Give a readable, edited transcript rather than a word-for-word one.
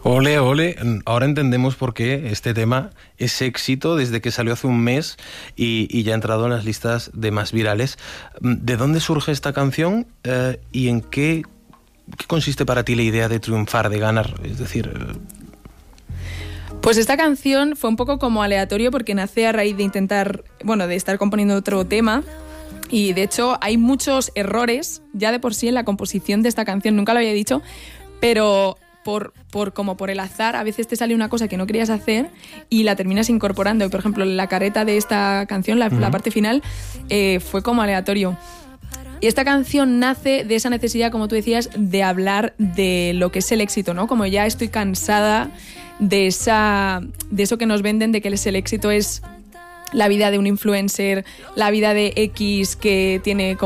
Ole, ole, ahora entendemos por qué este tema es éxito desde que salió hace un mes y ya ha entrado en las listas de más virales. ¿De dónde surge esta canción y en qué consiste para ti la idea de triunfar, de ganar? Es decir... Pues esta canción fue un poco como aleatorio porque nace a raíz de intentar, de estar componiendo otro tema. Y de hecho hay muchos errores ya de por sí en la composición de esta canción, nunca lo había dicho, pero por el azar a veces te sale una cosa que no querías hacer y la terminas incorporando. Por ejemplo, la careta de esta canción, la parte final, fue como aleatorio. Y esta canción nace de esa necesidad, como tú decías, de hablar de lo que es el éxito, ¿no? Como ya estoy cansada de eso que nos venden, de que el éxito es la vida de un influencer, la vida de X que tiene